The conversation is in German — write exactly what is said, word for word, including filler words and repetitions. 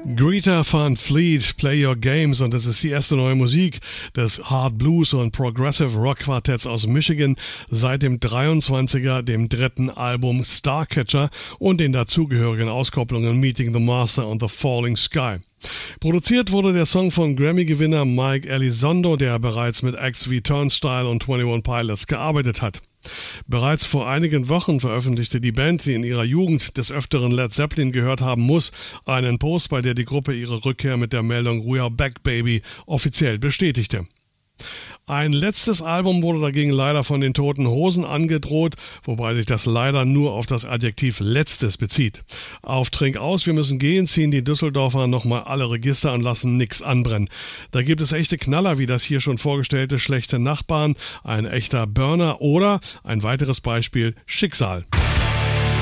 Greta Van Fleet, Play Your Games, und das ist die erste neue Musik des Hard Blues und Progressive Rock Quartetts aus Michigan seit dem dreiundzwanziger, dem dritten Album Starcatcher und den dazugehörigen Auskopplungen Meeting the Master und The Falling Sky. Produziert wurde der Song von Grammy-Gewinner Mike Elizondo, der bereits mit Acts wie Turnstile und einundzwanzig Pilots gearbeitet hat. Bereits vor einigen Wochen veröffentlichte die Band, die in ihrer Jugend des Öfteren Led Zeppelin gehört haben muss, einen Post, bei der die Gruppe ihre Rückkehr mit der Meldung "We are back, baby" offiziell bestätigte. Ein letztes Album wurde dagegen leider von den Toten Hosen angedroht, wobei sich das leider nur auf das Adjektiv letztes bezieht. Auf Trink aus, wir müssen gehen, ziehen die Düsseldorfer nochmal alle Register und lassen nix anbrennen. Da gibt es echte Knaller, wie das hier schon vorgestellte Schlechte Nachbarn, ein echter Burner oder ein weiteres Beispiel Schicksal.